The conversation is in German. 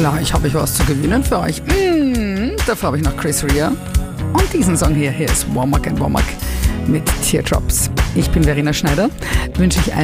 Gleich habe ich was zu gewinnen für euch. Dafür habe ich noch Chris Rea. Und diesen Song hier ist Womack and Womack mit Teardrops. Ich bin Verena Schneider, wünsche ich